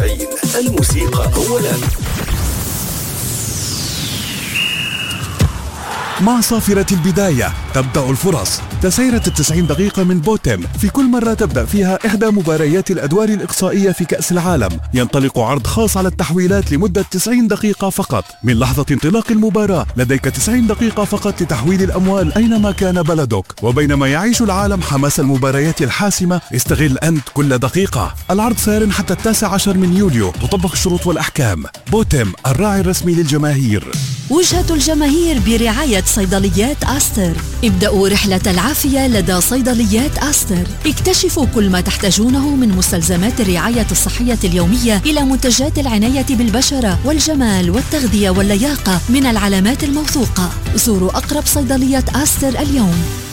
92. الموسيقى أولا. مع صافرة البداية تبدأ الفرص. تسيرة 90 دقيقة من بوتم، في كل مرة تبدأ فيها إحدى مباريات الأدوار الإقصائية في كأس العالم. ينطلق عرض خاص على التحويلات لمدة 90 دقيقة فقط. من لحظة انطلاق المباراة لديك 90 دقيقة فقط لتحويل الأموال أينما كان بلدك. وبينما يعيش العالم حماس المباريات الحاسمة، استغل أنت كل دقيقة. العرض سار حتى 19 من يوليو. تطبق الشروط والأحكام. بوتم، الراعي الرسمي للجماهير. وجهة الجماهير برعاية صيدليات آستر. ابدأوا رحلة العافية لدى صيدليات آستر. اكتشفوا كل ما تحتاجونه من مستلزمات الرعاية الصحية اليومية إلى منتجات العناية بالبشرة والجمال والتغذية واللياقة من العلامات الموثوقة. زوروا أقرب صيدلية آستر اليوم.